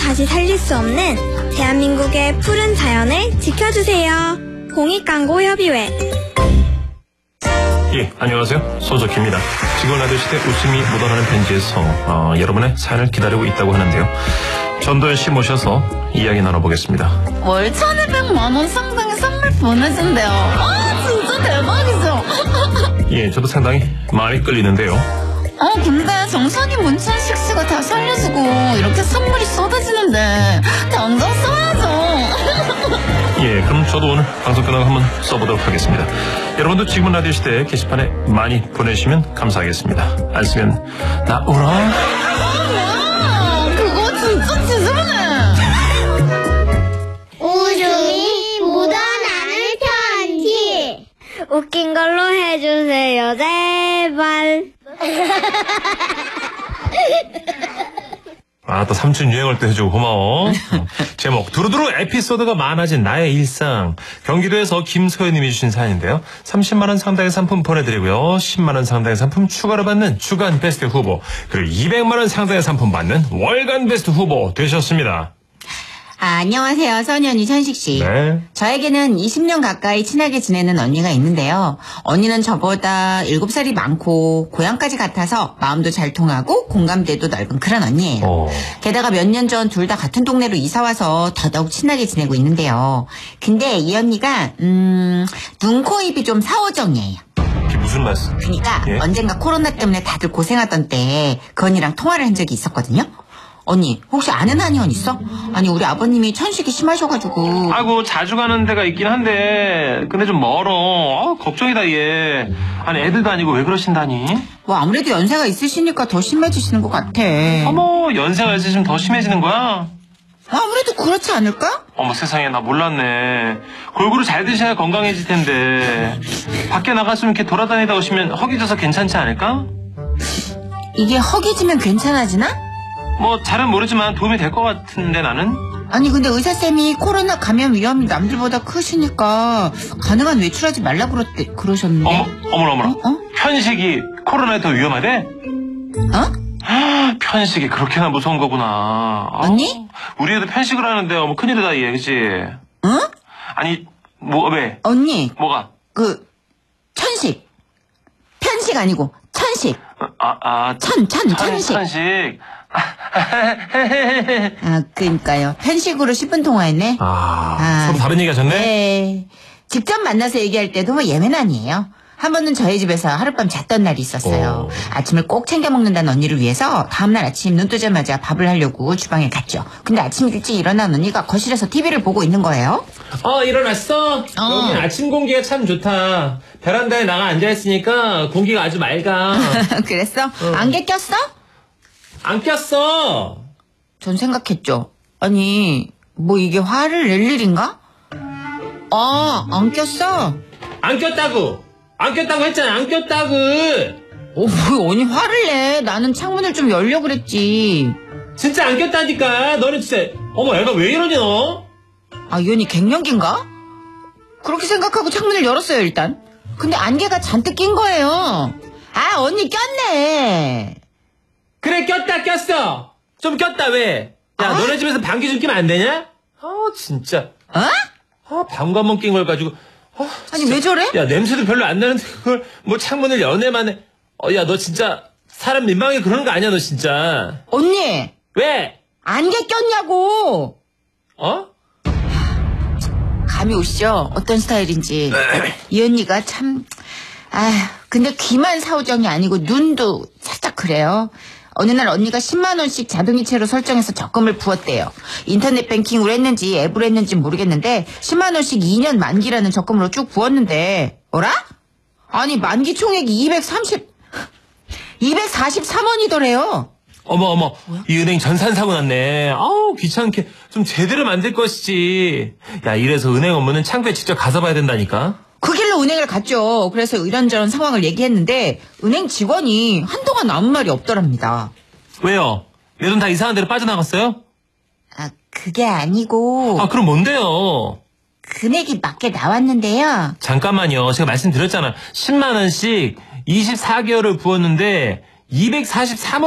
다시 살릴 수 없는 대한민국의 푸른 자연을 지켜주세요. 공익광고협의회. 예, 안녕하세요. 손석희입니다. 지금 라디오 시대 웃음이 묻어나는 편지에서 여러분의 사연을 기다리고 있다고 하는데요. 전도연 씨 모셔서 이야기 나눠보겠습니다. 월 1,200만 원 상당의 선물 보내준대요. 아, 진짜 대박이죠. 예, 저도 상당히 마음이 끌리는데요. 근데 정선이 문천식 씨가 다 살려주고 이렇게 선물이 쏟아지는데 당장 써야죠. 예, 그럼 저도 오늘 방송 끝나고 한번 써보도록 하겠습니다. 여러분도 지금은 라디오 시대 게시판에 많이 보내주시면 감사하겠습니다. 안 쓰면 나 울어. 그거 진짜 지저분해. 웃음이 묻어나는 편지. 웃긴 걸로 해주세요, 제발. 또 삼촌 유행할 때 해주고 고마워. 제목, 두루두루 에피소드가 많아진 나의 일상. 경기도에서 김소연님이 주신 사연인데요. 30만원 상당의 상품 보내드리고요. 10만원 상당의 상품 추가로 받는 주간 베스트 후보, 그리고 200만원 상당의 상품 받는 월간 베스트 후보 되셨습니다. 안녕하세요, 선현이 천식씨. 네. 저에게는 20년 가까이 친하게 지내는 언니가 있는데요. 언니는 저보다 7살이 많고 고향까지 같아서 마음도 잘 통하고 공감대도 넓은 그런 언니예요. 게다가 몇 년 전 둘 다 같은 동네로 이사와서 더더욱 친하게 지내고 있는데요. 근데 이 언니가 눈, 코, 입이 좀 사오정이에요. 그게 무슨 말씀? 그러니까 예? 언젠가 코로나 때문에 다들 고생하던 때 그 언니랑 통화를 한 적이 있었거든요. 언니, 혹시 아는 한의원 있어? 아니, 우리 아버님이 천식이 심하셔가지고. 아이고, 자주 가는 데가 있긴 한데 근데 좀 멀어. 걱정이다 얘. 아니, 애들도 아니고 왜 그러신다니? 뭐 아무래도 연세가 있으시니까 더 심해지시는 것 같아. 어머, 연세가 있으시면 더 심해지는 거야? 아무래도 그렇지 않을까? 어머, 세상에, 나 몰랐네. 골고루 잘 드셔야 건강해질 텐데. 밖에 나갔으면 이렇게 돌아다니다 오시면 허기져서 괜찮지 않을까? 이게 허기지면 괜찮아지나? 뭐 잘은 모르지만 도움이 될 것 같은데 나는? 아니 근데 의사쌤이 코로나 감염 위험이 남들보다 크시니까 가능한 외출하지 말라고 그러셨는데. 어머나. 편식이 코로나에 더 위험하대? 편식이 그렇게나 무서운 거구나. 언니? 우리 애도 편식을 하는데 어머 큰일이다 얘, 그치? 응? 아니 뭐 왜? 언니. 뭐가? 천식. 편식 아니고 천식. 천식. 천식. 그러니까요. 편식으로 10분 통화했네. 서로 다른 얘기 하셨네? 네. 직접 만나서 얘기할 때도 예외는 아니에요. 한 번은 저희 집에서 하룻밤 잤던 날이 있었어요. 아침을 꼭 챙겨 먹는다는 언니를 위해서 다음날 아침 눈 뜨자마자 밥을 하려고 주방에 갔죠. 근데 아침 일찍 일어난 언니가 거실에서 TV를 보고 있는 거예요. 일어났어? 여긴 아침 공기가 참 좋다. 베란다에 나가 앉아있으니까 공기가 아주 맑아. 그랬어? 안개 꼈어? 안 꼈어. 전 생각했죠. 아니, 뭐 이게 화를 낼 일인가? 안 꼈어? 안 꼈다고 했잖아. 안 꼈다고. 뭐 언니 화를 내. 나는 창문을 좀 열려고 그랬지. 진짜 안 꼈다니까. 너는 진짜. 어머, 애가 왜 이러니 너? 이 언니 갱년기인가? 그렇게 생각하고 창문을 열었어요, 일단. 근데 안개가 잔뜩 낀 거예요. 언니 꼈네. 그래, 꼈어. 좀 꼈다, 왜? 야, 너네 집에서 방귀 좀 끼면 안 되냐? 진짜. 방귀 한 번 낀 걸 가지고. 아니, 왜 저래? 야, 냄새도 별로 안 나는데 그걸 뭐 창문을 여네만 해. 야, 너 진짜 사람 민망하게 그러는 거 아니야, 너 진짜. 언니. 왜? 안개 꼈냐고. 감이 오시죠? 어떤 스타일인지. 이 언니가 참. 근데 귀만 사오정이 아니고 눈도 살짝 그래요. 어느 날 언니가 10만 원씩 자동이체로 설정해서 적금을 부었대요. 인터넷 뱅킹으로 했는지 앱으로 했는지 모르겠는데 10만 원씩 2년 만기라는 적금으로 쭉 부었는데 어라? 아니 만기 총액이 243원이더래요. 어머 뭐야? 이 은행 전산사고 났네. 귀찮게 좀 제대로 만들 것이지. 야, 이래서 은행 업무는 창구에 직접 가서 봐야 된다니까. 그 길로 은행을 갔죠. 그래서 이런저런 상황을 얘기했는데 은행 직원이 한동안 아무 말이 없더랍니다. 왜요? 내 돈 다 이상한 데로 빠져나갔어요? 그게 아니고. 그럼 뭔데요? 금액이 맞게 나왔는데요. 잠깐만요. 제가 말씀드렸잖아. 10만 원씩 24개월을 부었는데 243원